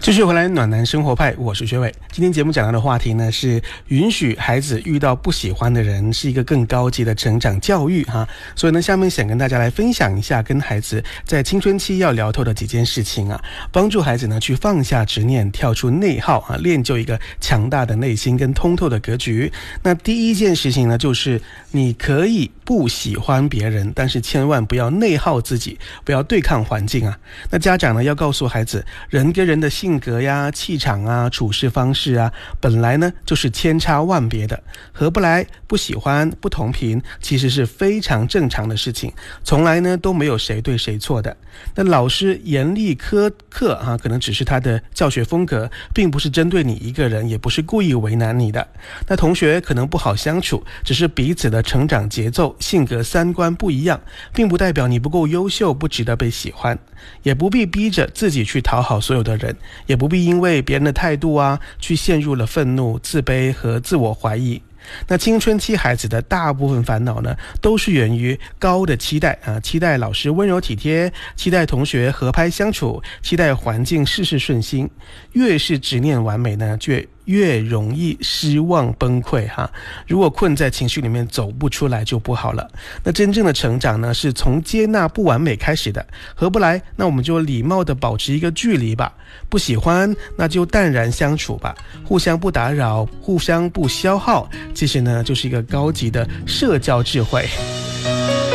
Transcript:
继续回来暖男生活派，我是学伟。今天节目讲到的话题呢是允许孩子遇到不喜欢的人是一个更高级的成长教育哈。所以呢，下面想跟大家来分享一下跟孩子在青春期要聊透的几件事情啊，帮助孩子呢去放下执念，跳出内耗啊，练就一个强大的内心跟通透的格局。那第一件事情呢，就是你可以不喜欢别人，但是千万不要内耗自己，不要对抗环境啊。那家长呢要告诉孩子，人跟人的性格呀、气场啊、处事方式啊，本来呢就是千差万别的，合不来、不喜欢、不同频，其实是非常正常的事情，从来呢都没有谁对谁错的。那老师严厉苛刻啊，可能只是他的教学风格，并不是针对你一个人，也不是故意为难你的。那同学可能不好相处，只是彼此的成长节奏、性格、三观不一样，并不代表你不够优秀，不值得被喜欢。也不必逼着自己去讨好所有的人，也不必因为别人的态度啊，去陷入了愤怒、自卑和自我怀疑。那青春期孩子的大部分烦恼呢，都是源于高的期待啊，期待老师温柔体贴，期待同学合拍相处，期待环境事事顺心。越是执念完美呢，就越容易失望崩溃哈。如果困在情绪里面走不出来就不好了。那真正的成长呢，是从接纳不完美开始的。合不来，那我们就礼貌的保持一个距离吧。不喜欢，那就淡然相处吧。互相不打扰，互相不消耗，其实呢，就是一个高级的社交智慧。